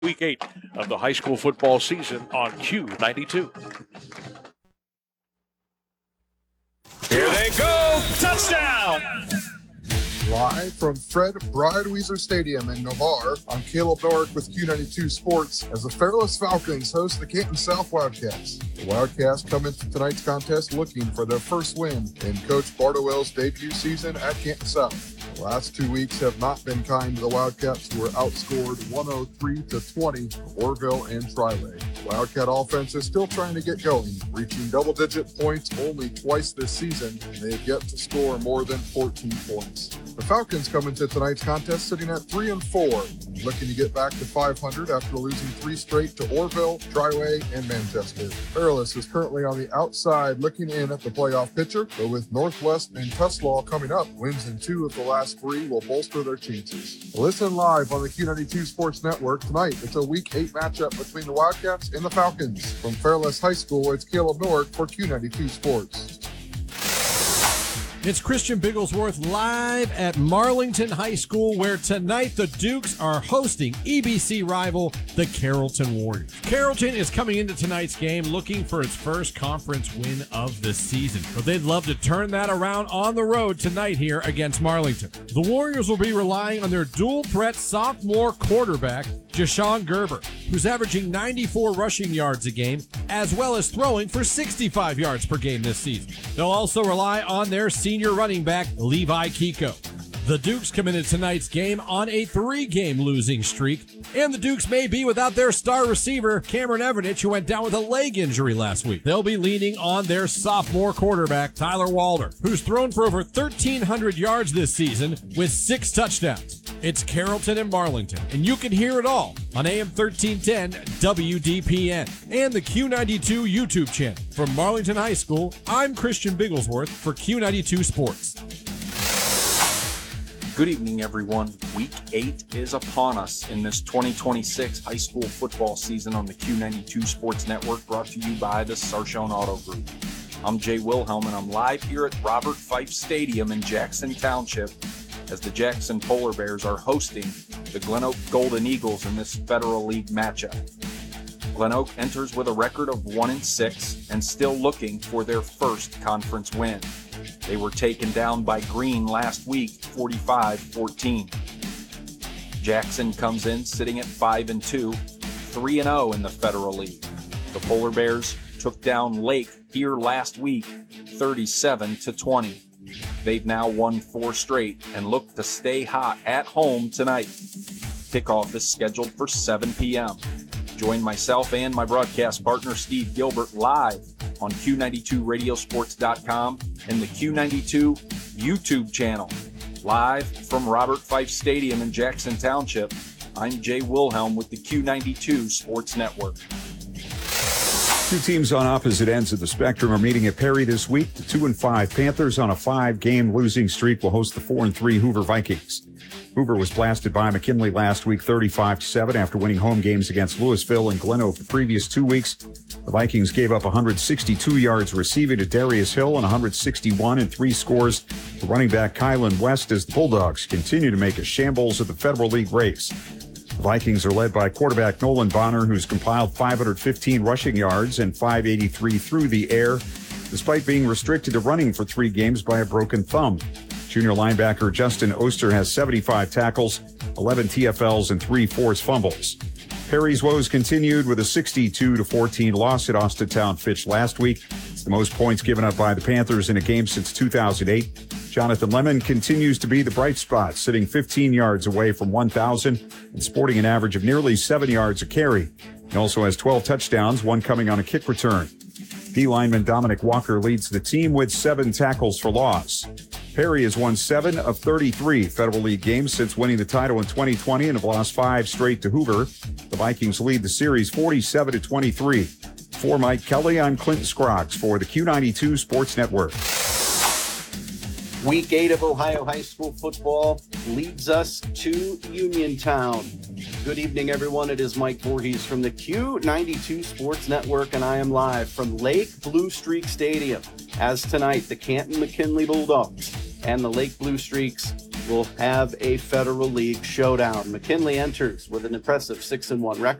Week 8 of the high school football season on Q92. Here they go. Touchdown. Live from Fred Breidwieser Stadium in Navarre, I'm Caleb Norrick with Q92 Sports as the Fairless Falcons host the Canton South Wildcats. The Wildcats come into tonight's contest looking for their first win in Coach Bardowell's debut season at Canton South. The last 2 weeks have not been kind to the Wildcats, who were outscored 103-20 Orville and Trilay. The Wildcat offense is still trying to get going, reaching double-digit points only twice this season, and they have yet to score more than 14 points. The Falcons come into tonight's contest sitting at 3-4, looking to get back to 500 after losing 3 straight to Orville, Trilay, and Manchester. Fairless is currently on the outside looking in at the playoff picture, but with Northwest and Tuslaw coming up, wins in 2 of the last 3 will bolster their chances. Listen live on the Q92 Sports Network tonight. It's a Week 8 matchup between the Wildcats and the Falcons. From Fairless High School, it's Caleb Norrick for Q92 Sports. It's Christian Bigglesworth live at Marlington High School, where tonight the Dukes are hosting EBC rival, the Carrollton Warriors. Carrollton is coming into tonight's game looking for its first conference win of the season, but they'd love to turn that around on the road tonight here against Marlington. The Warriors will be relying on their dual-threat sophomore quarterback, Jashawn Gerber, who's averaging 94 rushing yards a game, as well as throwing for 65 yards per game this season. They'll also rely on their senior running back, Levi Kiko. The Dukes come into tonight's game on a 3-game losing streak, and the Dukes may be without their star receiver, Cameron Evernich, who went down with a leg injury last week. They'll be leaning on their sophomore quarterback, Tyler Walder, who's thrown for over 1,300 yards this season with 6 touchdowns. It's Carrollton and Marlington, and you can hear it all on AM 1310 WDPN and the Q92 YouTube channel. From Marlington High School, I'm Christian Bigglesworth for Q92 Sports. Good evening, everyone. Week 8 is upon us in this 2026 high school football season on the Q92 Sports Network, brought to you by the Sarchone Auto Group. I'm Jay Wilhelm, and I'm live here at Robert Fife Stadium in Jackson Township as the Jackson Polar Bears are hosting the Glen Oak Golden Eagles in this Federal League matchup. Glen Oak enters with a record of 1-6 and still looking for their first conference win. They were taken down by Green last week, 45-14. Jackson comes in sitting at 5-2, 3-0 in the Federal League. The Polar Bears took down Lake here last week, 37-20. They've now won 4 straight and look to stay hot at home tonight. Kickoff is scheduled for 7 p.m. Join myself and my broadcast partner, Steve Gilbert, live on Q92radiosports.com and the Q92 YouTube channel. Live from Robert Fife Stadium in Jackson Township, I'm Jay Wilhelm with the Q92 Sports Network. 2 teams on opposite ends of the spectrum are meeting at Perry this week. The 2-5 Panthers on a 5-game losing streak will host the 4-3 Hoover Vikings. Hoover was blasted by McKinley last week 35-7 after winning home games against Louisville and Glen Oak the previous 2 weeks. The Vikings gave up 162 yards receiving to Darius Hill and 161 and 3 scores to running back Kylan West as the Bulldogs continue to make a shambles of the Federal League race. The Vikings are led by quarterback Nolan Bonner, who's compiled 515 rushing yards and 583 through the air, despite being restricted to running for 3 games by a broken thumb. Junior linebacker Justin Oster has 75 tackles, 11 TFLs, and 3 forced fumbles. Perry's woes continued with a 62-14 loss at Austintown Fitch last week. It's the most points given up by the Panthers in a game since 2008. Jonathan Lemon continues to be the bright spot, sitting 15 yards away from 1,000 and sporting an average of nearly 7 yards a carry. He also has 12 touchdowns, 1 coming on a kick return. D lineman Dominic Walker leads the team with 7 tackles for loss. Perry has won 7 of 33 Federal League games since winning the title in 2020 and have lost 5 straight to Hoover. The Vikings lead the series 47-23. For Mike Kelly, I'm Clinton Scroggs for the Q92 Sports Network. Week 8 of Ohio High School football leads us to Uniontown. Good evening, everyone. It is Mike Voorhees from the Q92 Sports Network, and I am live from Lake Blue Streak Stadium. As tonight, the Canton McKinley Bulldogs and the Lake Blue Streaks will have a Federal League showdown. McKinley enters with an impressive 6-1 record.